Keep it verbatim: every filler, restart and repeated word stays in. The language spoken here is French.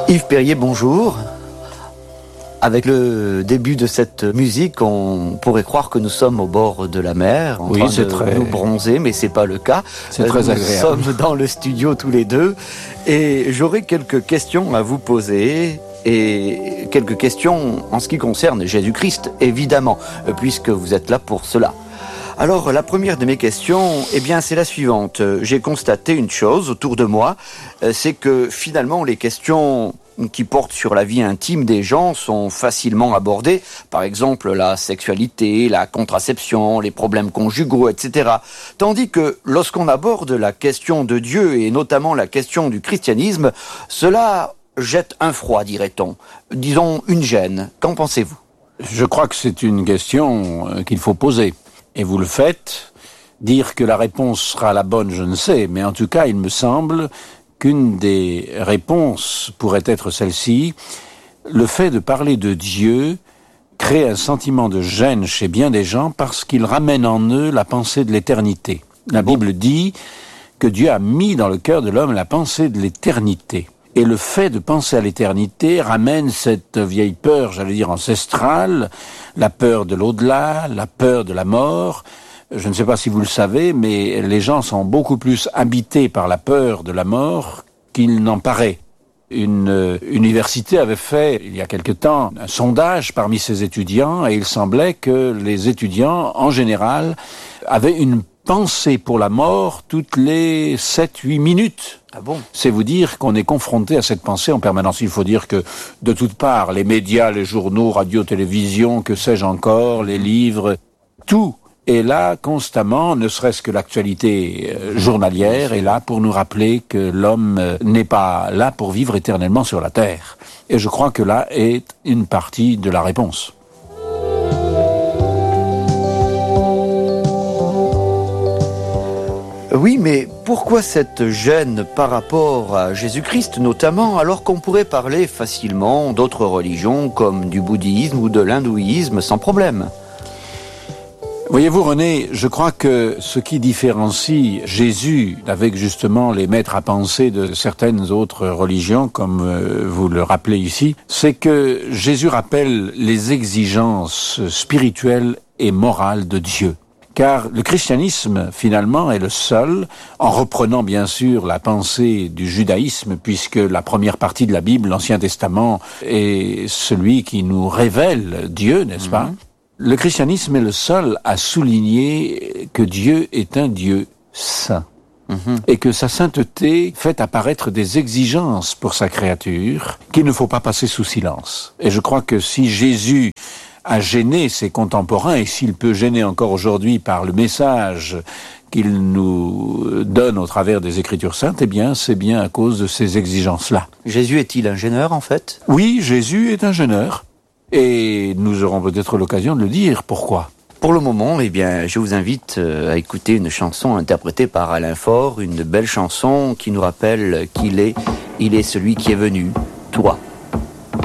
Yves Perrier, bonjour. Avec le début de cette musique, on pourrait croire que nous sommes au bord de la mer, en oui, train c'est de très... nous bronzer, mais c'est pas le cas. C'est très nous agréable. Nous sommes dans le studio tous les deux, et j'aurais quelques questions à vous poser, et quelques questions en ce qui concerne Jésus-Christ, évidemment, puisque vous êtes là pour cela. Alors, la première de mes questions, eh bien, c'est la suivante. J'ai constaté une chose autour de moi, c'est que finalement, les questions qui portent sur la vie intime des gens sont facilement abordées. Par exemple, la sexualité, la contraception, les problèmes conjugaux, et cetera. Tandis que lorsqu'on aborde la question de Dieu, et notamment la question du christianisme, cela jette un froid, dirait-on. Disons, une gêne. Qu'en pensez-vous ? Je crois que c'est une question qu'il faut poser. Et vous le faites. Dire que la réponse sera la bonne, je ne sais, mais en tout cas, il me semble qu'une des réponses pourrait être celle-ci. Le fait de parler de Dieu crée un sentiment de gêne chez bien des gens parce qu'il ramène en eux la pensée de l'éternité. La Bible dit que Dieu a mis dans le cœur de l'homme la pensée de l'éternité. Et le fait de penser à l'éternité ramène cette vieille peur, j'allais dire ancestrale, la peur de l'au-delà, la peur de la mort. Je ne sais pas si vous le savez, mais les gens sont beaucoup plus habités par la peur de la mort qu'il n'en paraît. Une euh, université avait fait, il y a quelque temps, un sondage parmi ses étudiants, et il semblait que les étudiants, en général, avaient une pensée pour la mort toutes les sept huit minutes. Ah bon ? C'est vous dire qu'on est confronté à cette pensée en permanence. Il faut dire que, de toutes parts, les médias, les journaux, radio, télévision, que sais-je encore, les livres, tout est là constamment, ne serait-ce que l'actualité euh, journalière est là pour nous rappeler que l'homme euh, n'est pas là pour vivre éternellement sur la terre. Et je crois que là est une partie de la réponse. Oui, mais pourquoi cette gêne par rapport à Jésus-Christ, notamment, alors qu'on pourrait parler facilement d'autres religions comme du bouddhisme ou de l'hindouisme sans problème ? Voyez-vous, René, je crois que ce qui différencie Jésus avec justement les maîtres à penser de certaines autres religions, comme vous le rappelez ici, c'est que Jésus rappelle les exigences spirituelles et morales de Dieu. Car le christianisme, finalement, est le seul, en reprenant bien sûr la pensée du judaïsme, puisque la première partie de la Bible, l'Ancien Testament, est celui qui nous révèle Dieu, n'est-ce pas ? Le christianisme est le seul à souligner que Dieu est un Dieu saint. Mmh. Et que sa sainteté fait apparaître des exigences pour sa créature qu'il ne faut pas passer sous silence. Et je crois que si Jésus a gêné ses contemporains, et s'il peut gêner encore aujourd'hui par le message qu'il nous donne au travers des Écritures saintes, eh bien, c'est bien à cause de ces exigences-là. Jésus est-il un gêneur, en fait ? Oui, Jésus est un gêneur. Et nous aurons peut-être l'occasion de le dire. Pourquoi ? Pour le moment, eh bien, je vous invite à écouter une chanson interprétée par Alain Faure, une belle chanson qui nous rappelle qu'il est, il est celui qui est venu, toi.